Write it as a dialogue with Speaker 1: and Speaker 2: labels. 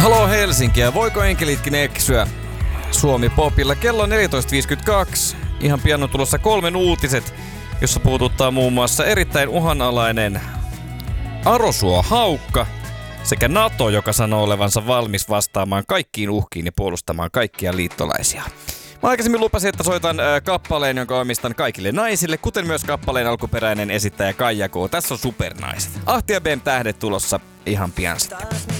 Speaker 1: Haloo Helsinkiä, voiko enkelitkin eksyä? Suomi Popilla kello 14.52. Ihan pian on tulossa 3 uutiset, jossa puhututtaa muun muassa erittäin uhanalainen arosuohaukka sekä NATO, joka sanoo olevansa valmis vastaamaan kaikkiin uhkiin ja puolustamaan kaikkia liittolaisia. Mä aikaisemmin lupasin, että soitan kappaleen, jonka omistan kaikille naisille, kuten myös kappaleen alkuperäinen esittäjä Kaija K. Tässä on Supernaiset. Ahti ja Ben tähdet tulossa ihan pian sitten.